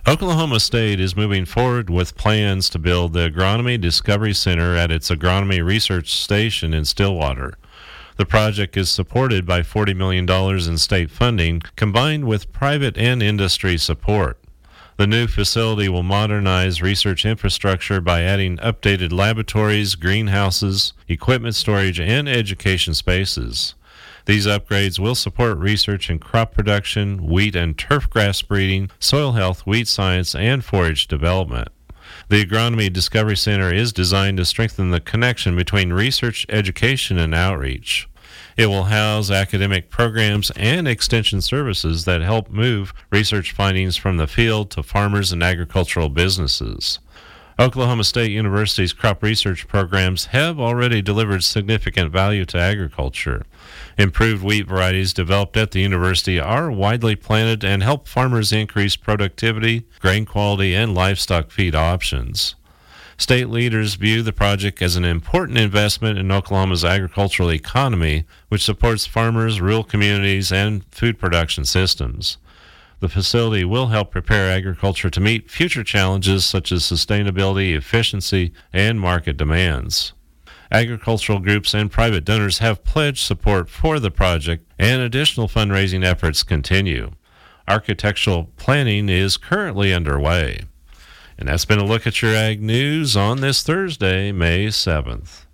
Oklahoma State is moving forward with plans to build the Agronomy Discovery Center at its Agronomy Research Station in Stillwater. The project is supported by $40 million in state funding, combined with private and industry support. The new facility will modernize research infrastructure by adding updated laboratories, greenhouses, equipment storage, and education spaces. These upgrades will support research in crop production, wheat and turf grass breeding, soil health, weed science, and forage development. The Agronomy Discovery Center is designed to strengthen the connection between research, education, and outreach. It will house academic programs and extension services that help move research findings from the field to farmers and agricultural businesses. Oklahoma State University's crop research programs have already delivered significant value to agriculture. Improved wheat varieties developed at the university are widely planted and help farmers increase productivity, grain quality, and livestock feed options. State leaders view the project as an important investment in Oklahoma's agricultural economy, which supports farmers, rural communities, and food production systems. The facility will help prepare agriculture to meet future challenges such as sustainability, efficiency, and market demands. Agricultural groups and private donors have pledged support for the project, and additional fundraising efforts continue. Architectural planning is currently underway. And that's been a look at your ag news on this Thursday, May 7th.